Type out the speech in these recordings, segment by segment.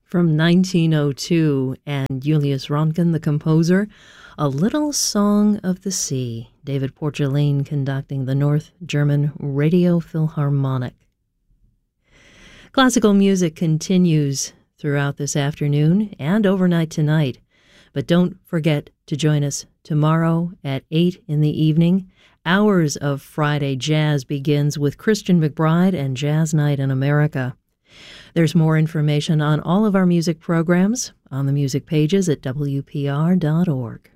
From 1902, and Julius Röntgen, the composer, A Little Song of the Sea, David Porcelain conducting the North German Radio Philharmonic. Classical music continues throughout this afternoon and overnight tonight, but don't forget to join us tomorrow at 8 in the evening. Hours of Friday Jazz begins with Christian McBride and Jazz Night in America. There's more information on all of our music programs on the music pages at WPR.org.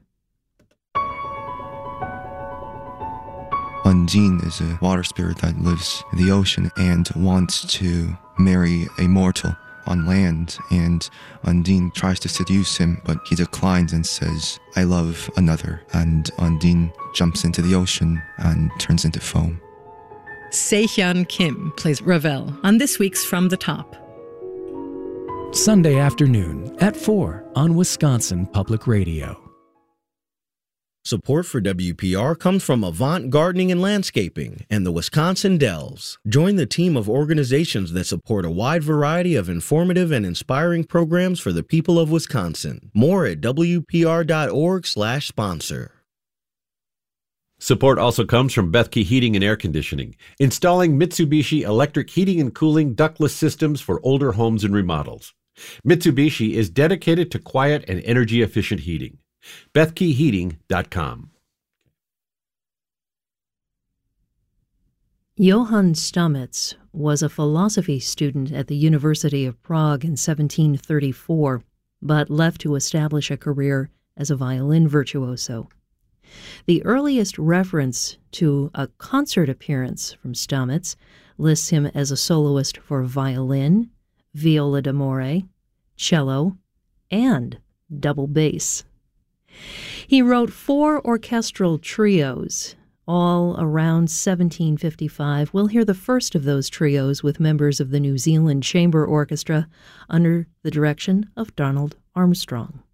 Undine is a water spirit that lives in the ocean and wants to marry a mortal on land, and Undine tries to seduce him, but he declines and says, "I love another," and Undine jumps into the ocean and turns into foam. Se-Hyun Kim plays Ravel on this week's From the Top. Sunday afternoon at 4 on Wisconsin Public Radio. Support for WPR comes from Avant Gardening and Landscaping and the Wisconsin Dells. Join the team of organizations that support a wide variety of informative and inspiring programs for the people of Wisconsin. More at WPR.org/sponsor. Support also comes from Bethke Heating and Air Conditioning, installing Mitsubishi electric heating and cooling ductless systems for older homes and remodels. Mitsubishi is dedicated to quiet and energy-efficient heating. BethkeHeating.com. Johann Stamitz was a philosophy student at the University of Prague in 1734, but left to establish a career as a violin virtuoso. The earliest reference to a concert appearance from Stamitz lists him as a soloist for violin, viola d'amore, cello, and double bass. He wrote 4 orchestral trios, all around 1755. We'll hear the first of those trios with members of the New Zealand Chamber Orchestra under the direction of Donald Armstrong.